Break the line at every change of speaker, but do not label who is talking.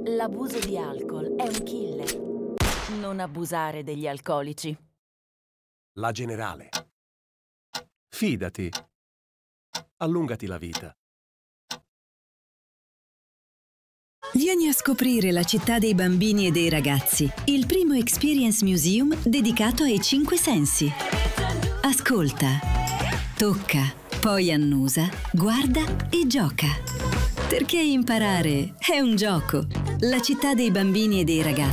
L'abuso di alcol è un killer. Non abusare degli alcolici.
La Generale. Fidati. Allungati la vita.
Vieni a scoprire la città dei bambini e dei ragazzi, il primo Experience Museum dedicato ai 5 sensi. Ascolta, tocca, poi annusa, guarda e gioca. Perché imparare è un gioco. La città dei bambini e dei ragazzi.